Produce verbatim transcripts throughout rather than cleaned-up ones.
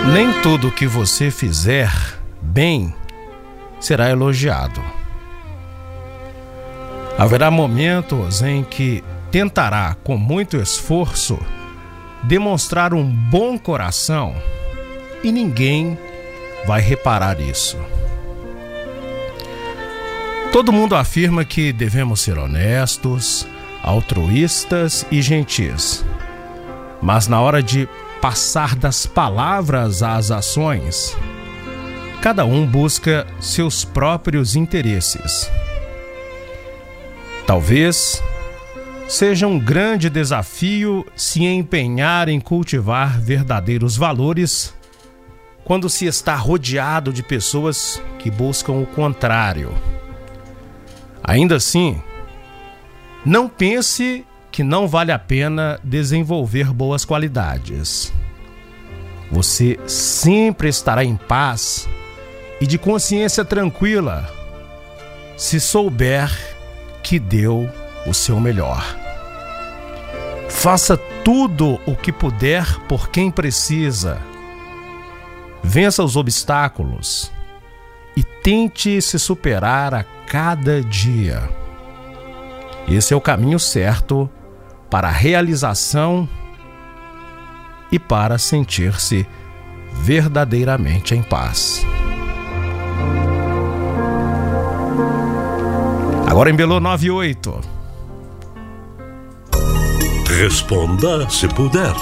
Nem tudo que você fizer bem será elogiado. Haverá momentos em que tentará, com muito esforço, demonstrar um bom coração e ninguém vai reparar isso. Todo mundo afirma que devemos ser honestos, altruístas e gentis. Mas na hora de passar das palavras às ações, cada um busca seus próprios interesses. Talvez seja um grande desafio se empenhar em cultivar verdadeiros valores quando se está rodeado de pessoas que buscam o contrário. Ainda assim, não pense que não vale a pena desenvolver boas qualidades. Você sempre estará em paz e de consciência tranquila se souber que deu o seu melhor. Faça tudo o que puder por quem precisa. Vença os obstáculos e tente se superar a cada dia. Esse é o caminho certo para a realização e para sentir-se verdadeiramente em paz. Agora em Belo nove oito. Responda se puder.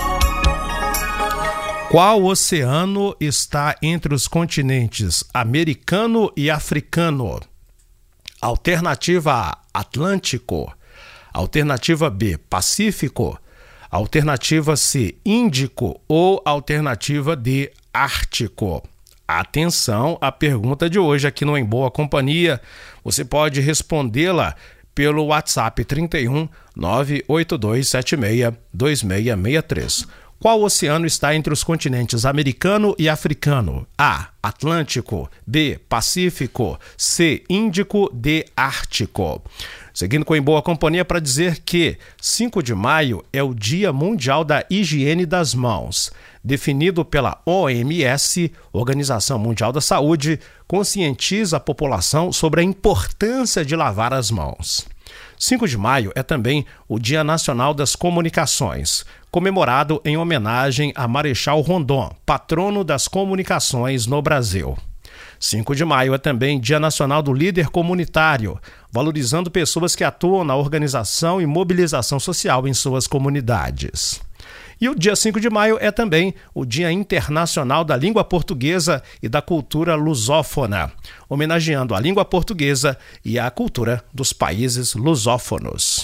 Qual oceano está entre os continentes americano e africano? Alternativa A, Atlântico. Alternativa B, Pacífico. Alternativa C, Índico. Ou alternativa D, Ártico. Atenção à pergunta de hoje aqui no Em Boa Companhia. Você pode respondê-la pelo WhatsApp trinta e um, nove oito dois sete seis, dois seis seis três. Qual oceano está entre os continentes americano e africano? A, Atlântico. B, Pacífico. C, Índico. D, Ártico. Seguindo com Em Boa Companhia para dizer que cinco de maio é o Dia Mundial da Higiene das Mãos. Definido pela O M S, Organização Mundial da Saúde, conscientiza a população sobre a importância de lavar as mãos. cinco de maio é também o Dia Nacional das Comunicações, comemorado em homenagem a Marechal Rondon, patrono das comunicações no Brasil. cinco de maio é também Dia Nacional do Líder Comunitário, valorizando pessoas que atuam na organização e mobilização social em suas comunidades. E o dia cinco de maio é também o Dia Internacional da Língua Portuguesa e da Cultura Lusófona, homenageando a língua portuguesa e a cultura dos países lusófonos.